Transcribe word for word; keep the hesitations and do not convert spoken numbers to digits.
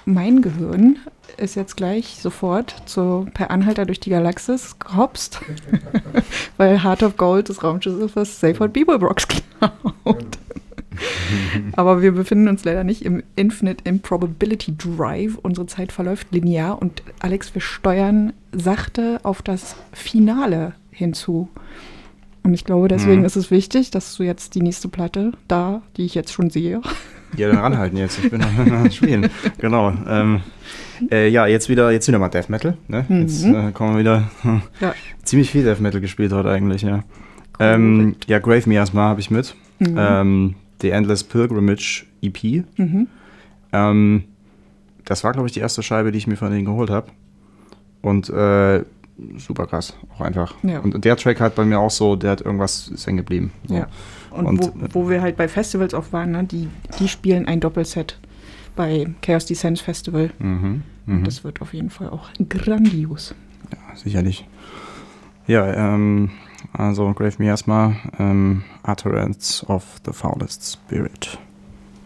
mein Gehirn ist jetzt gleich sofort zu Per Anhalter durch die Galaxis gehopst, weil Heart of Gold des Raumschiffes was Seyfried Beeblebrox klaut. Aber wir befinden uns leider nicht im Infinite Improbability Drive. Unsere Zeit verläuft linear und Alex, wir steuern sachte auf das Finale hinzu. Und ich glaube, deswegen hm. ist es wichtig, dass du jetzt die nächste Platte da, die ich jetzt schon sehe. Ja, dann ranhalten jetzt. Ich bin noch spielen. Genau. Ähm, äh, ja, jetzt wieder, jetzt wieder mal Death Metal. Ne? Mhm. Jetzt äh, kommen wir wieder. Hm, ja. Ziemlich viel Death Metal gespielt heute eigentlich, ja. Cool. Ähm, ja, Grave Miasma habe ich mit. Mhm. Ähm, The Endless Pilgrimage E P. Mhm. Ähm, das war, glaube ich, die erste Scheibe, die ich mir von denen geholt habe. Und äh, super krass, auch einfach. Ja. Und der Track hat bei mir auch so, der hat irgendwas ist hängen geblieben. So. Ja. Und, und wo, wo wir halt bei Festivals auch waren, ne, die, die spielen ein Doppelset bei Chaos Descent Festival. Mhm. Mhm. Und das wird auf jeden Fall auch grandios. Ja, sicherlich. Ja, ähm, also Grave Miasma, ähm, Utterance of the Foulest Spirit.